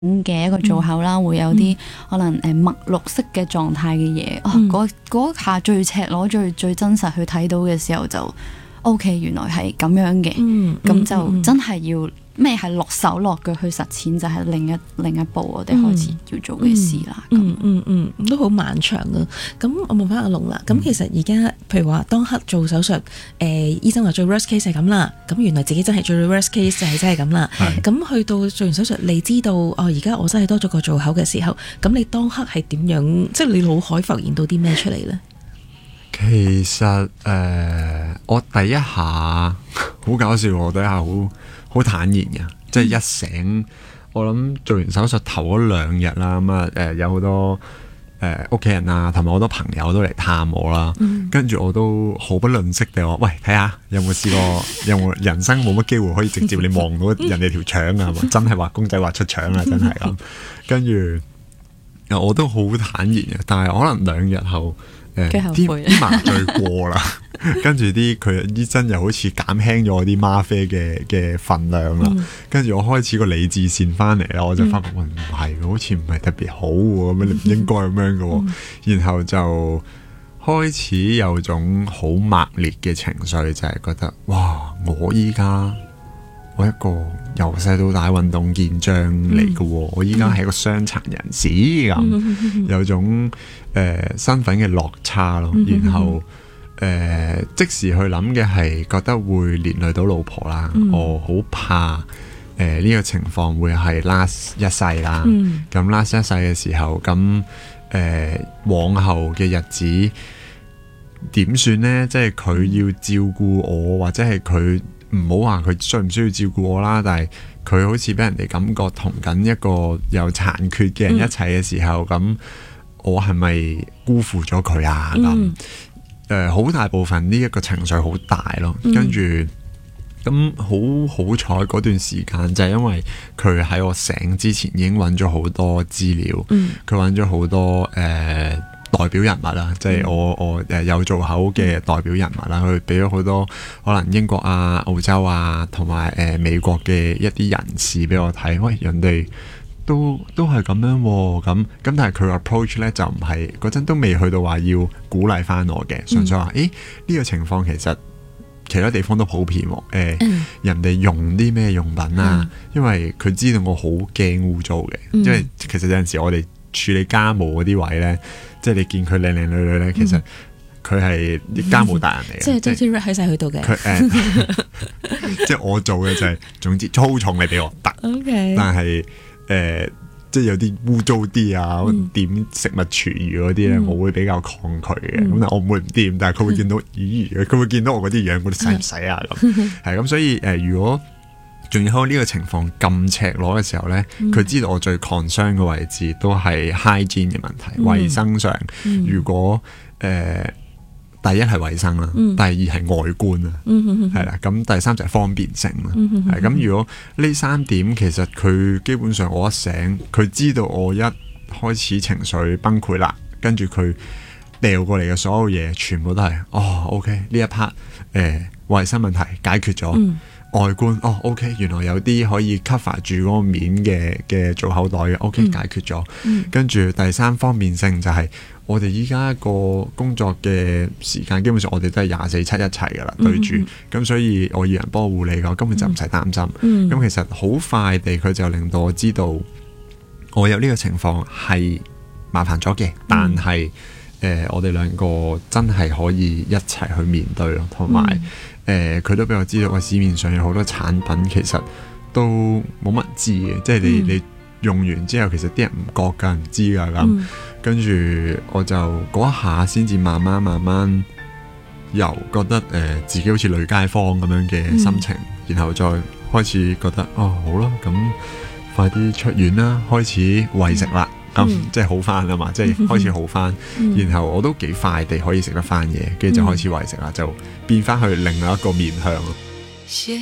嘅一個造口啦，會有啲可能墨綠色嘅狀態嘅嘢，嗰下最赤裸、最真實去睇到嘅時候就 OK， 原來係咁樣嘅，咁就真係要咩係落手落腳去實踐，就係另一步我哋開始要做嘅事啦。 都好漫長啊！咁我問翻阿龍啦，咁其實而家譬如話當刻做手術，醫生話最 worst case 係咁啦，咁原來自己真係最 worst case 就係真係咁啦。咁去到做完手術，你知道而家我真係多咗個造口嘅時候，咁你當刻係點樣？即係你腦海浮現到啲咩出嚟呢？ 其實我第一下好搞笑，我第一下好坦然嘅，即係一醒，我諗做完手術頭嗰2日啦，咁有好多屋企人啊，同埋好多朋友都嚟探我啦，跟住我都毫不吝嗇地話：喂，睇下有冇試過，有冇人生冇乜機會可以直接你望到人哋條腸啊？真係畫公仔畫出腸啊！真係咁，跟住我都好坦然嘅，但係可能2日後。啲麻醉過啦，跟住佢醫生又好似減輕咗我啲嗎啡嘅份量啦，跟住我開始個理智線翻嚟啦，我就發覺唔係，好似唔係特別好喎，咁樣你唔應該咁樣嘅，然後就開始有種好猛烈嘅情緒，就係覺得哇，我依家我一個由細到大運動健將嚟嘅，我依家係一個傷殘人士咁，有種身份嘅落差咯。然後即時去諗嘅係覺得會連累到老婆啦，我好怕呢個情況會係 last 一世啦。咁 last 一世嘅時候，咁往後嘅日子點算呢？即係佢要照顧我，或者係佢。唔好話佢需唔需要照顧我啦，但係佢好似俾人哋感覺同緊一個有殘缺嘅人一齊嘅時候，咁我係咪辜負咗佢啊？咁好大部分呢一個情緒好大咯，跟住咁好彩嗰段時間就係因為佢喺我醒之前已經揾咗好多資料，佢揾咗好多代表人物啦，即係我有造口嘅代表人物啦，佢俾咗好多可能英國啊、澳洲啊同埋美國嘅一啲人士俾我睇，喂，人哋都係咁樣喎，咁但係佢 approach 咧就唔係嗰陣都未去到話要鼓勵翻我嘅，純粹話呢個情況其實其他地方都普遍喎，人哋用啲咩用品啊，因為佢知道我好驚污糟嘅，因為其實有陣時我哋處理家務嗰啲位咧，即係你見佢靚靚女女咧，其實佢係家務達人嚟嘅， 即係都知喺晒佢度嘅。 即係我做嘅就係總之粗重你俾我得，但係即係有啲污糟啲啊，點食物廚餘嗰啲咧，我會比較抗拒嘅。咁但我唔會唔掂，但係佢會見到，佢會見到我嗰啲樣，嗰啲使唔使啊？咁係咁，所以如果仲要喺呢個情況咁赤裸嘅時候呢，佢知道我最 concern 嘅位置都係 hygiene 嘅問題，衛生上。如果第一係衛生啦，第二係外觀啊，係啦，咁第三就係方便性啦。係咁，如果呢3點其實佢基本上我一醒，佢知道我一開始情緒崩潰啦，跟住佢掉過嚟嘅所有嘢，全部都係OK 呢一 part 衛生問題解決咗。外觀OK， 原來有啲可以 cover 住嗰個面嘅造口袋嘅 OK 解決咗。跟住第3方面性就係我哋依家個工作嘅時間，基本上我哋都係24/7一齊噶啦，對住。咁所以我要人幫我護理嘅，我根本就唔使擔心。咁其實好快地佢就令到我知道我有呢個情況係麻煩咗嘅，但係我哋2個真係可以一齊去面對咯，同埋佢都俾我知道，市面上有好多產品其實都冇乜人知嘅，即係你用完之後，其實啲人唔覺噶，唔知噶咁。跟住我就嗰一下先至慢慢由覺得自己好似女街坊咁樣嘅心情，然後再開始覺得好啦，咁快啲出院啦，開始餵食啦。即係好翻啊嘛，即係開始好翻，然後我都幾快地可以食得翻嘢，跟住就開始餵食啦，就變翻去另外一個面向咯。